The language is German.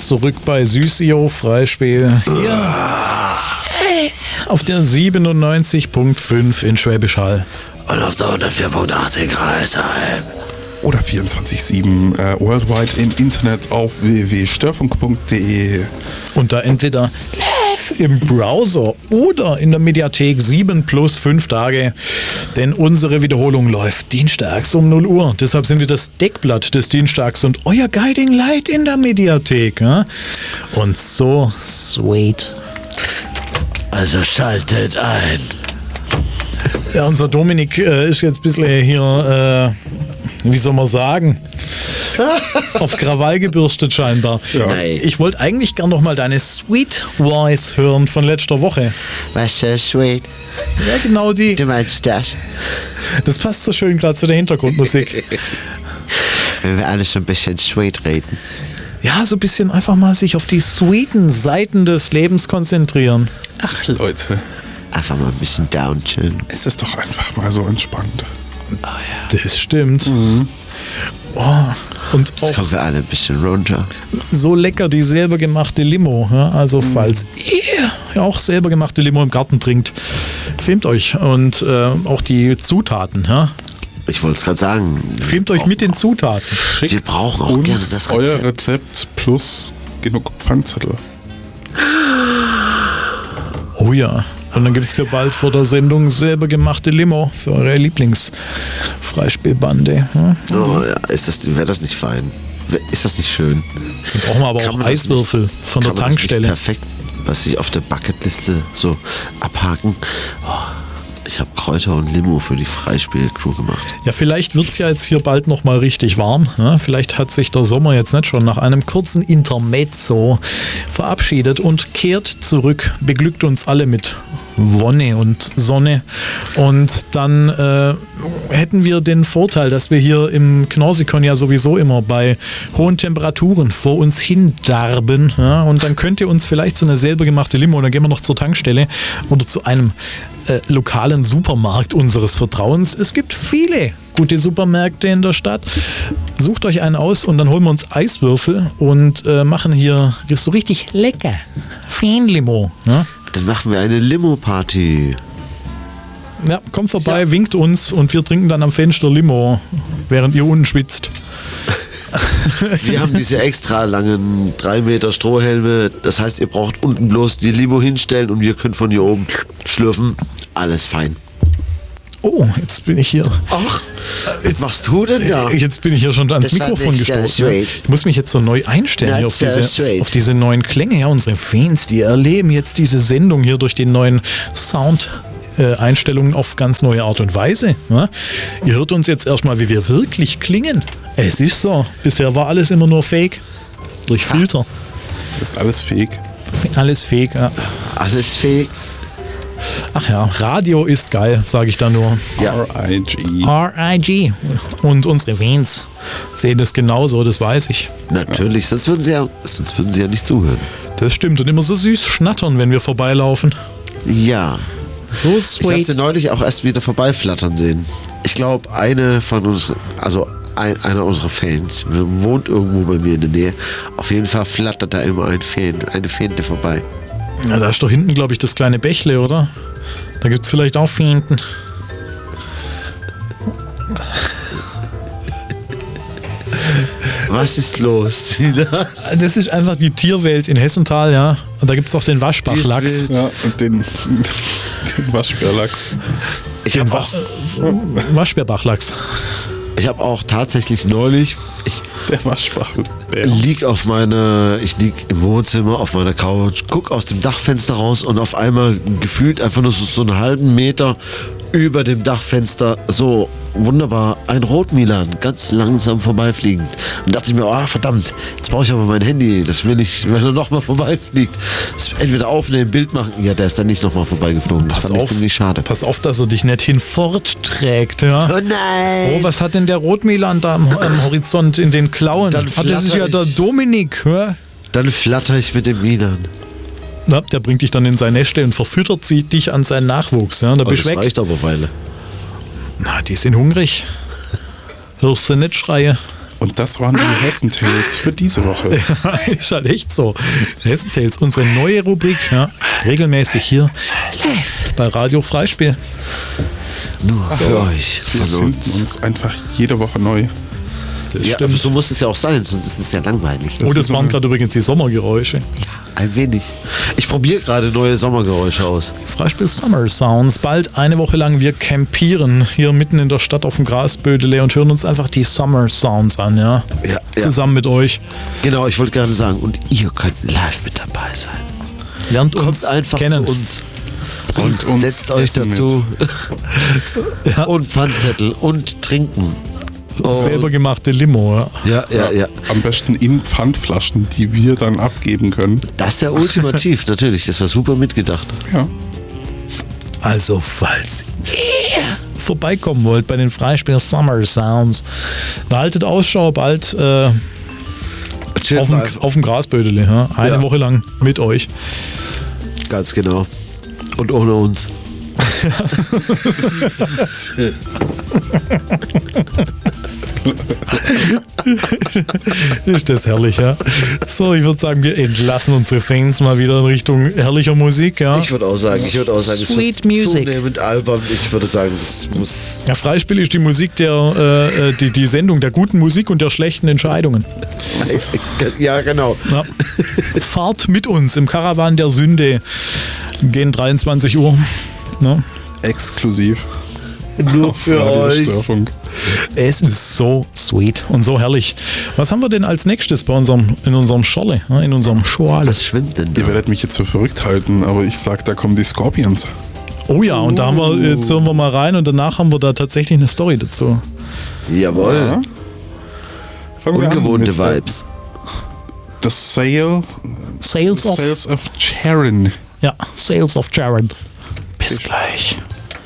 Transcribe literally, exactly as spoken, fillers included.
zurück bei Süßio Freispiel. Ja. Auf der siebenundneunzig Komma fünf in Schwäbisch Hall. Und auf der hundertvier Komma acht in Kreisheim. Oder vierundzwanzig sieben äh, worldwide im Internet auf w w w punkt störfunk punkt d e. Und da entweder live im Browser oder in der Mediathek sieben plus fünf Tage. Denn unsere Wiederholung läuft dienstags um null Uhr. Deshalb sind wir das Deckblatt des Dienstags und euer Guiding Light in der Mediathek. Ja? Und so sweet. Also schaltet ein. Ja, unser Dominik äh, ist jetzt ein bisschen hier, äh, wie soll man sagen, auf Krawall gebürstet scheinbar. Ja. Ich wollte eigentlich gern noch mal deine Sweet Voice hören von letzter Woche. Was so sweet? Ja, genau die. Du meinst das? Das passt so schön gerade zu der Hintergrundmusik. Wenn wir alle so ein bisschen sweet reden. Ja, so ein bisschen einfach mal sich auf die sweeten Seiten des Lebens konzentrieren. Ach Leute, Einfach mal ein bisschen down chillen. es ist doch einfach mal so entspannt. Das stimmt. Mhm. Oh, und Jetzt auch kommen wir alle ein bisschen runter. so lecker die selber gemachte Limo. Ja? Also falls ihr auch selber gemachte Limo im Garten trinkt, filmt euch und äh, auch die Zutaten. Ja? Ich wollte es gerade sagen. Filmt euch mit den Zutaten. Schickt Wir brauchen auch uns gerne das euer Rezept. Rezept plus genug Pfandzettel. Oh ja. Und dann gibt es ja bald vor der Sendung selber gemachte Limo für eure Lieblingsfreispielbande. Ja? Oh, ja. Ist das, wäre das nicht fein? Ist das nicht schön? Dann brauchen wir aber Kann auch man das Eiswürfel nicht- von der kann man das nicht Tankstelle. Perfekt, was ich auf der Bucketliste so abhaken. Oh, ich habe Kräuter und Limo für die Freispiel-Crew gemacht. Ja, vielleicht wird es ja jetzt hier bald noch mal richtig warm. Ja, vielleicht hat sich der Sommer jetzt nicht schon nach einem kurzen Intermezzo verabschiedet und kehrt zurück, beglückt uns alle mit Wonne und Sonne. Und dann äh, hätten wir den Vorteil, dass wir hier im Knorsikon ja sowieso immer bei hohen Temperaturen vor uns hin darben. Ja, und dann könnt ihr uns vielleicht so eine selber gemachte Limo, und dann gehen wir noch zur Tankstelle oder zu einem äh, lokalen Supermarkt unseres Vertrauens. Es gibt viele gute Supermärkte in der Stadt. Sucht euch einen aus und dann holen wir uns Eiswürfel und äh, machen hier so richtig lecker Feenlimo. Ja? Dann machen wir eine Limo-Party. Ja, kommt vorbei, winkt uns und wir trinken dann am Fenster Limo, während ihr unten schwitzt. Wir haben diese extra langen drei Meter Strohhelme. Das heißt, ihr braucht unten bloß die Limo hinstellen und wir können von hier oben schlürfen. Alles fein. Oh, jetzt bin ich hier. Ach, was machst du denn da? Jetzt bin ich hier schon ans Das war Mikrofon nicht so gestoßen. sweet. Ich muss mich jetzt so neu einstellen Not hier auf, so diese, sweet. auf diese neuen Klänge. Ja, unsere Fans, die erleben jetzt diese Sendung hier durch den neuen Sound. Äh, Einstellungen auf ganz neue Art und Weise. Ja? Ihr hört uns jetzt erstmal, wie wir wirklich klingen. Es ist so. Bisher war alles immer nur Fake. Durch Filter. Das ist alles fake. Alles Fake. Ja. Alles fake. Ach ja, Radio ist geil, sage ich da nur. Ja. R I G. R I G. Und unsere Fans sehen das genauso, das weiß ich. Natürlich, sonst würden sie ja, sonst würden sie ja nicht zuhören. Das stimmt. Und immer so süß schnattern, wenn wir vorbeilaufen. Ja. So Ich habe sie sweet. neulich auch erst wieder vorbeiflattern sehen. Ich glaube, eine von unseren, also ein, einer unserer Fans wohnt irgendwo bei mir in der Nähe. Auf jeden Fall flattert da immer ein Fan, eine Fähnte vorbei. Ja, da ist doch hinten, glaube ich, das kleine Bächle, oder? Da gibt es vielleicht auch Fähnten. Was ist los? Das Das ist einfach die Tierwelt in Hessental, ja. Und da gibt es auch den Waschbachlachs. Die ist wild. Ja, und den, den Waschbärlachs. Ich habe auch, Waschbärbachlachs. ich habe auch tatsächlich neulich, ich Der Waschbachbär. lieg auf meiner, ich lieg im Wohnzimmer auf meiner Couch, guck aus dem Dachfenster raus und auf einmal gefühlt einfach nur so, so einen halben Meter über dem Dachfenster so wunderbar ein Rotmilan ganz langsam vorbeifliegend. Und dachte ich mir, ah verdammt, jetzt brauche ich aber mein Handy, das will ich, wenn er nochmal vorbeifliegt. Das entweder aufnehmen, Bild machen. Ja, der ist dann nicht nochmal vorbeigeflogen. Das Pass fand ich auf, ziemlich schade. pass auf, dass er dich nicht hinfortträgt, ja. Oh nein! Oh, was hat denn der Rotmilan da am, am Horizont in den Klauen? Dann Hat das ist ja flatter der ich. Dominik, ja? Dann flatter ich mit dem Milan. Na, der bringt dich dann in sein Neste und verfüttert sie dich an seinen Nachwuchs. Ja? Da Oh, bist das du weg. reicht aber Weile. Na, die sind hungrig. Hörst du nicht schreien? Und das waren die Hessen-Tales für diese Woche. Ist halt echt so. Hessen Tales, unsere neue Rubrik, ja, regelmäßig hier live bei Radio Freispiel. Nur für euch. Wir Von finden uns. uns einfach jede Woche neu. Das Ja, stimmt. so muss es ja auch sein, sonst ist es ja langweilig. Oh, das waren gerade übrigens die Sommergeräusche. Ein wenig. Ich probiere gerade neue Sommergeräusche aus. Freispiel Summer Sounds. Bald eine Woche lang wir campieren hier mitten in der Stadt auf dem Grasbödele und hören uns einfach die Summer Sounds an, ja. Ja, ja. Zusammen mit euch. Genau, ich wollte gerade sagen, und ihr könnt live mit dabei sein. Lernt Kommt uns einfach kennen. zu uns. Bringt Und uns setzt euch Essen dazu. Ja. Und Pfandzettel und trinken. Und Selber gemachte Limo, ja. ja, ja, ja. Am besten in Pfandflaschen, die wir dann abgeben können. Das wäre ultimativ, natürlich. Das war super mitgedacht. Ja. Also, falls ihr vorbeikommen wollt bei den Freispiel Summer Sounds, haltet Ausschau bald äh, Chill auf, dem, einfach. auf dem Grasbödele. Ja? Eine Ja. Woche lang mit euch. Ganz genau. Und ohne uns. Ist das herrlich, ja? So, ich würde sagen, wir entlassen unsere Fans mal wieder in Richtung herrlicher Musik, ja? Ich würde auch sagen, ich würde auch sagen, es Sweet wird music. zunehmend albern. Ich würde sagen, das muss. Ja, Freispiel ist die Musik der, äh, die, die Sendung der guten Musik und der schlechten Entscheidungen. Ja, genau. Ja. Fahrt mit uns im Karawan der Sünde. Gehen dreiundzwanzig Uhr. Ne? Exklusiv. Nur für Radio euch. Störfunk. Es ist so sweet und so herrlich. Was haben wir denn als nächstes bei unserem, in unserem Scholle, ne? in unserem Schorle? Was schwimmt denn da? Ihr werdet mich jetzt für verrückt halten, aber ich sag, da kommen die Scorpions. Oh ja, und da haben wir, jetzt hören wir mal rein und danach haben wir da tatsächlich eine Story dazu. Jawohl. Ja. Fangen wir an Ungewohnte mit, äh, Vibes. The Sale, Sales of, Sales of Charon. ja, Sales of Jared. Bis gleich.